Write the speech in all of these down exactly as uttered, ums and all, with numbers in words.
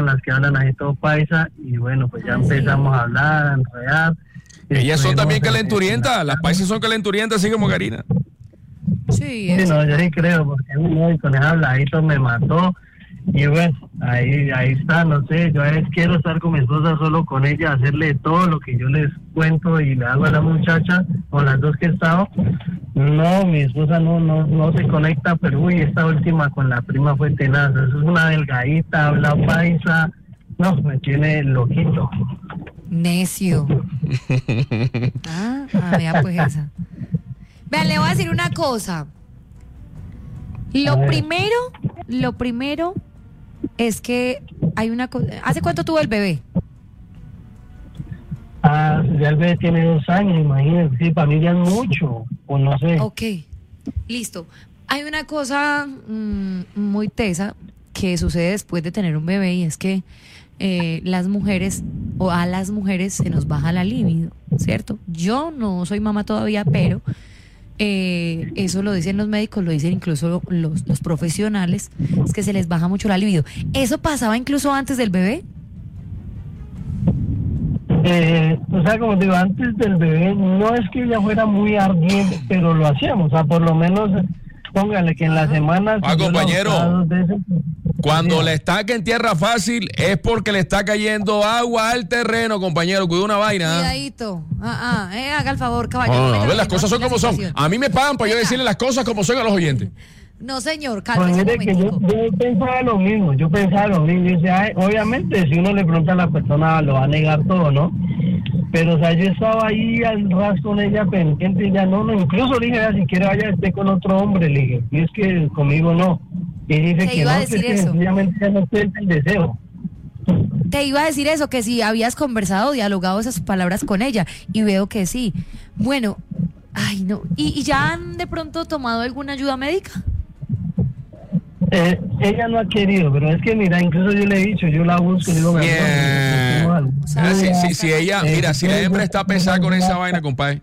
las que hablan ahí todo paisa, y bueno, pues ya ah, empezamos sí. a hablar, a enredar. Ellas son también calenturientas, las paisas son calenturientas, así como Karina. Sí, sí no, yo sí creo, porque uno con ese habladito me mató, y bueno, ahí ahí está, no sé, yo a veces quiero estar con mi esposa, solo con ella, hacerle todo lo que yo les cuento y le hago a la muchacha, con las dos que he estado. No, mi esposa no no no se conecta, pero uy, esta última con la prima fue tenaz, eso es una delgadita, habla paisa, no, me tiene loquito. Necio. ah, ah, vea pues esa. Vean, le voy a decir una cosa. Lo primero, lo primero es que hay una cosa. ¿Hace cuánto tuvo el bebé? Ah, ya el bebé tiene dos años, imagínense, sí, para mí ya es mucho, o no sé. Ok, listo. Hay una cosa mmm, muy tesa que sucede después de tener un bebé, y es que eh, las mujeres, o a las mujeres se nos baja la libido, ¿cierto? Yo no soy mamá todavía, pero eh, eso lo dicen los médicos, lo dicen incluso los, los profesionales, es que se les baja mucho la libido. ¿Eso pasaba incluso antes del bebé? Eh, o sea, como digo, antes del bebé, no es que ella fuera muy ardiente, pero lo hacíamos, o sea, por lo menos, póngale que en la semana... Ah, compañero, cuando le estaca en tierra fácil es porque le está cayendo agua al terreno, compañero, cuida una vaina. Cuidadito, ah, ah, eh, haga el favor, caballero. No, no, no, las cosas son como son. A mí me pagan para yo decirle las cosas como son a los oyentes. No, señor, cálmese. Pues mire que yo, yo pensaba lo mismo, yo pensaba lo mismo. Yo decía, ay, obviamente, si uno le pregunta a la persona, lo va a negar todo, ¿no? Pero, o sea, yo estaba ahí al ras con ella pendiente y ya no, no. Incluso le dije, si quiere vaya esté con otro hombre, le dije. Y es que conmigo no. Y dice que no, que, es que sencillamente ya no siente el deseo. Te iba a decir eso, que si habías conversado, dialogado esas palabras con ella. Y veo que sí. Bueno, ay, no. ¿Y, y ya han de pronto tomado alguna ayuda médica? Eh, ella no ha querido, pero es que mira, incluso yo le he dicho, yo la busco y digo, yeah. no, no, no, o sea, si, si, si ella, eh, mira, si la hembra está pesada con esa vaina, compadre.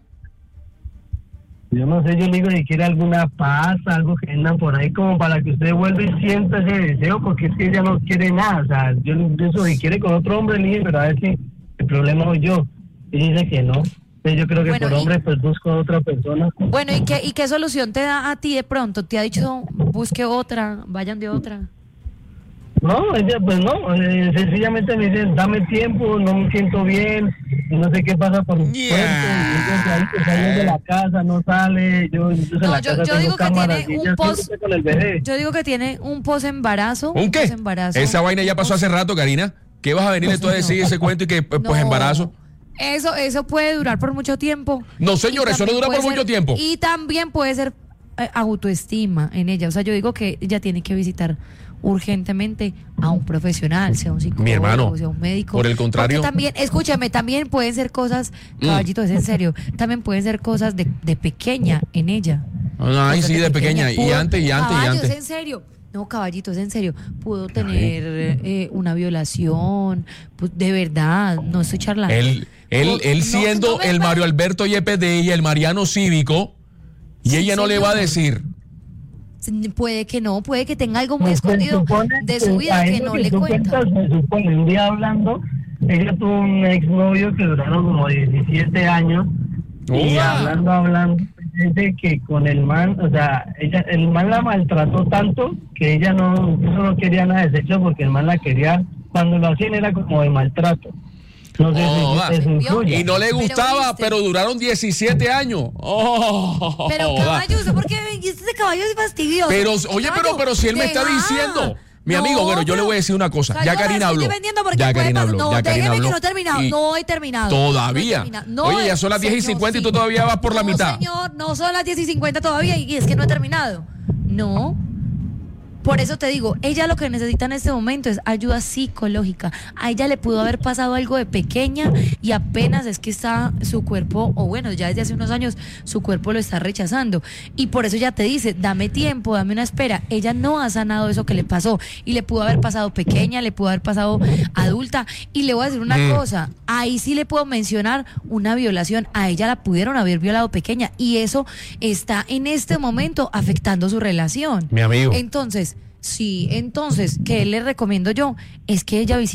Yo no sé, yo le digo si quiere alguna pasta, algo que andan por ahí como para que usted vuelva y sienta ese deseo, porque es que ella no quiere nada, o sea, yo incluso si quiere con otro hombre, le dije, pero a ver si el problema soy yo, y dice que no. Yo creo que bueno, por hombre, y, pues busco a otra persona. Bueno, ¿y qué, ¿y qué solución te da a ti de pronto? ¿Te ha dicho, busque otra, vayan de otra? No, ella pues no, eh, sencillamente me dice, dame tiempo, no me siento bien, y no sé qué pasa por mi yeah. cuerpo, y entonces ahí pues sale de la casa, no sale, yo incluso no, en la yo, casa yo tengo digo cámaras, que y tiene un post, con el bebé. Yo digo que tiene un posembarazo. ¿Un qué? Un Esa vaina ya pasó hace rato, Karina. ¿Qué vas a venirle tú a decir ese cuento y que pues no. embarazo? Eso, eso puede durar por mucho tiempo. No, señor, eso no dura por ser, mucho tiempo. Y también puede ser eh, autoestima en ella. O sea, yo digo que ella tiene que visitar urgentemente a un profesional, sea un psicólogo, mi hermano, sea un médico. Por el contrario. Porque también, escúchame, también pueden ser cosas, caballito, mm. es en serio, también pueden ser cosas de, de pequeña en ella. Ay, sí, de, de pequeña. pequeña. Y antes, y antes, caballo, y antes. Es en serio. No, caballito, es en serio. Pudo tener eh, una violación, pues, de verdad, no estoy charlando. Él, él, él siendo no, no el Mario Alberto Yepes de ella, el Mariano Cívico, y sí, ella no señor. le va a decir. Puede que no, puede que tenga algo muy pues escondido de su vida que, que no que le cuenta. Cuentas, se supone, un día hablando, ella tuvo un exnovio que duraron como diecisiete años, oh, y hablando, hablando, dice que con el man, o sea, ella, el man la maltrató tanto que ella no, incluso no quería nada de sexo porque el man la quería, cuando lo hacían era como de maltrato. No sé oh, si eso influye. Y no le gustaba, pero, pero duraron diecisiete años. Oh, pero caballo, ¿por qué este caballo es fastidioso? Pero, oye, caballo, pero, pero si él me está diciendo... Mi no, amigo, bueno, yo pero, le voy a decir una cosa. O sea, ya Karina habló. Ya Karina habló. No, ya Karina habló. Que no he terminado. No he terminado. Todavía. No he terminado. No, oye, ya son las diez y cincuenta sí. y tú todavía vas por no, la mitad. No, señor, no son las diez y cincuenta todavía y es que no he terminado. No. Por eso te digo, ella lo que necesita en este momento es ayuda psicológica. A ella le pudo haber pasado algo de pequeña y apenas es que está su cuerpo, o bueno, ya desde hace unos años su cuerpo lo está rechazando. Y por eso ella te dice, dame tiempo, dame una espera. Ella no ha sanado eso que le pasó. Y le pudo haber pasado pequeña, le pudo haber pasado adulta. Y le voy a decir una mm. cosa, ahí sí le puedo mencionar una violación. A ella la pudieron haber violado pequeña. Y eso está en este momento afectando su relación. Mi amigo. Entonces, sí, entonces, ¿qué le recomiendo yo? Es que ella visite